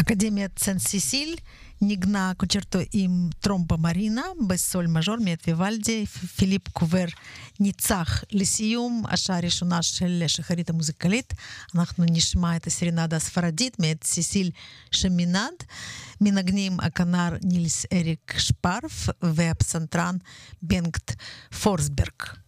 אקדמיית סן סיסיל ניגנה קונצ'רטו עם טרומבה מרינה בסול מז'ור מאת ויוולדי. פיליפ קובר ניצח. לסיום השעה הראשונה של שחרית המוזיקלית אנחנו נשמע את הסרנדה הספרדית מאת סיסיל שמינד. מנגנים הכנר נילס אריק שפרף והפסנתרן בנקט פורסברג.